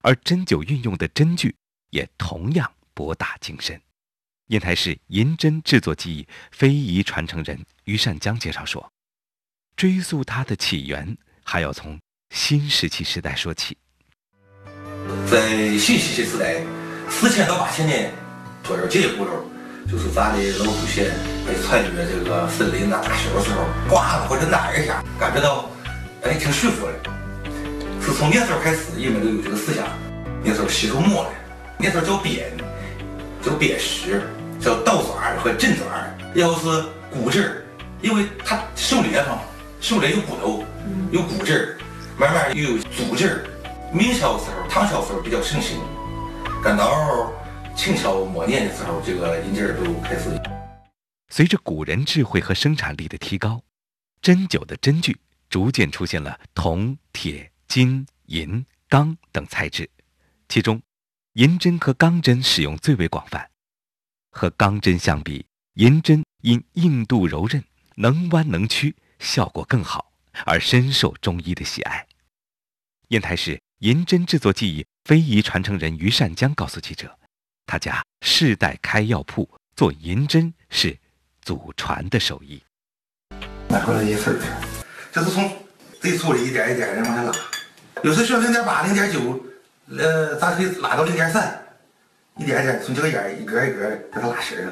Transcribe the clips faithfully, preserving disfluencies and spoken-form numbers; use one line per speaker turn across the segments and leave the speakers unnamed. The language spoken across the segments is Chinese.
而针灸运用的针具也同样博大精深。烟台市银针制作技艺非遗传承人于善江介绍说，追溯它的起源，还要从新石器时代说起。
在新石器时代，四千到八千年，左右这些骨头，就是咱的老祖先被穿越这个森林呐、大雪的时候，刮了或者哪一下，感觉到哎挺舒服的。是从那时候开始，人们都有这个思想。那时候洗头沫的，那时候叫鞭，叫鞭石，叫倒爪和震爪。要是骨质，因为它手脸嘛，手脸有骨头，有骨质，慢慢又有组织。明朝的时候、唐朝的时候比较盛行，赶到清朝末年的时候，这个银针都开始。
随着古人智慧和生产力的提高，针灸的针具逐渐出现了铜、铁、金、银、钢等材质，其中银针和钢针使用最为广泛。和钢针相比，银针因硬度柔韧、能弯能屈，效果更好，而深受中医的喜爱。烟台市银针制作技艺非遗传承人于善江告诉记者，他家世代开药铺，做银针是祖传的手艺。
拿回来一份，就是从最粗的一点一点的往下拉，有时需要零点八、零点九，呃，咱可以拉到零点三，一点一点从这个眼一格一格给它拉实了。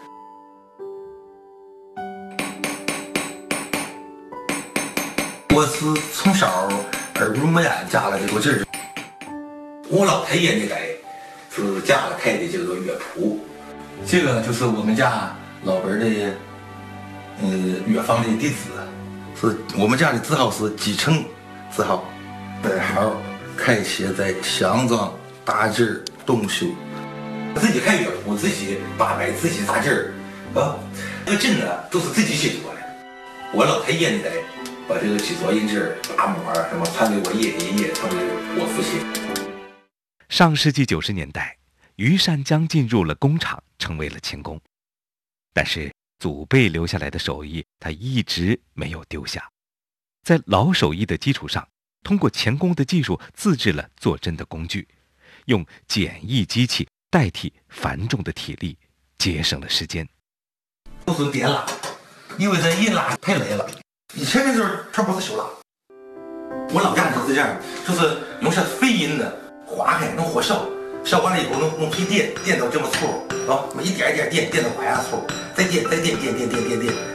我是从小耳濡目染加了这个劲儿。我老太爷那代是家了开的这个药铺，这个就是我们家老本的呃药房的地址，是我们家的字号是继承字号，本号开写在祥庄大治东修，自己开药铺，自己把脉，自己扎针儿啊，这个针呢都是自己去做的。我老太爷那代把这个去做银针、打磨什么传给我爷爷爷，传给我父亲。
上世纪九十年代，于善江进入了工厂，成为了钳工。但是祖辈留下来的手艺，他一直没有丢下。在老手艺的基础上，通过钳工的技术，自制了做针的工具，用简易机器代替繁重的体力，节省了时间。
都是电拉，因为这一拉太累了。以前的时候，它不是手拉。我老家就是这样，就是用些废银的。划开弄火烧，烧完了以后弄弄皮垫垫到这么粗啊，一点一点垫垫到把牙粗，再垫再垫垫垫垫垫垫。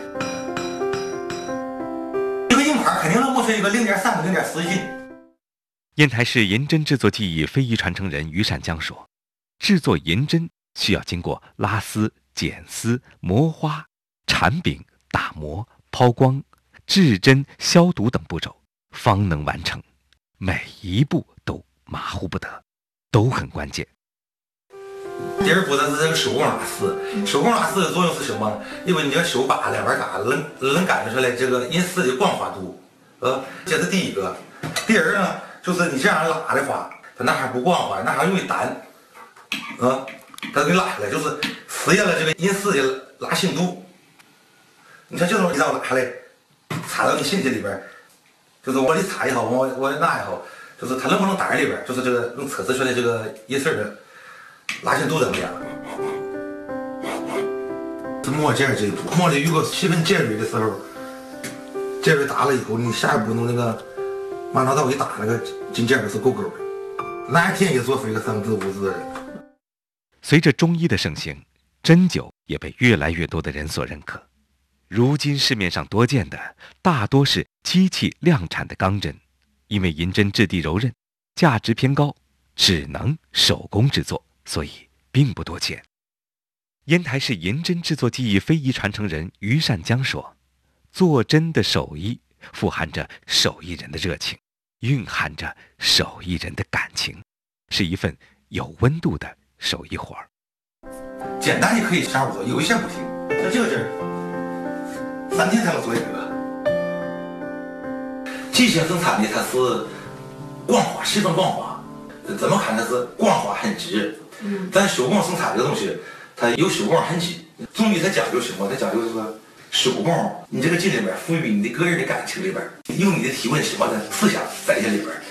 这个硬盘肯定能磨出一个零点三到零点四斤。
烟台市银针制作技艺非遗传承人于善江说，制作银针需要经过拉丝、剪丝、磨花、缠柄、打磨、抛光、制针、消毒等步骤，方能完成，每一步都马虎不得，都很关键。
第二步呢是这个手工拉丝，手工拉丝的作用是什么？因为你这手把两边嘎能能感觉出来这个银丝的光滑度，呃，这是第一个。第二呢，就是你这样拉的话，它那还不光滑，那还容易单，啊，它给拉下来，就是实现了这个银丝的拉性度。你看这种一道拉下来，插到你身体里边，就是往里插也好，往往那也好。就是它能不能打在里边，就是这个能测试出来这个银丝的拉性度怎么样？是磨尖这一步，磨的有个七分尖锐的时候，尖锐打了以后，你下一步弄那个马上刀一打，那个金尖是够够的。哪一天也做出一个三字五字的。
随着中医的盛行，针灸也被越来越多的人所认可。如今市面上多见的大多是机器量产的钢针。因为银针质地柔韧，价值偏高，只能手工制作，所以并不多见。烟台市银针制作技艺非遗传承人于善江说，做针的手艺富含着手艺人的热情，蕴含着手艺人的感情，是一份有温度的手艺活儿。
简单也可以下午做，有一些不行，像这个针儿，三天才能做一个。机械生产的它是光滑，十分光滑，怎么看它是光滑很直。咱手工生产这个东西，它有手工痕迹。中医它讲究什么？它讲究这个手工，你这个劲里边赋予你的个人的感情里边，有你的体温什么的思想在这里边。